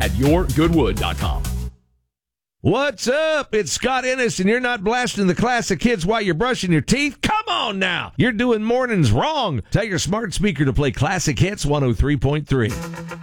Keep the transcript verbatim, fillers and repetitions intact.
at your good wood dot com. What's up? It's Scott Ennis, and you're not blasting the classic hits while you're brushing your teeth? Come on now! You're doing mornings wrong. Tell your smart speaker to play Classic Hits one oh three point three.